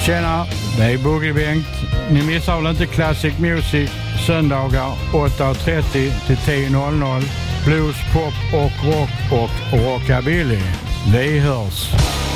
Tjena, det är Boogiebänk. Ni missar väl inte Classic Music söndagar 8.30 till 10.00. Blues, pop och rock och rockabilly. Vi hörs.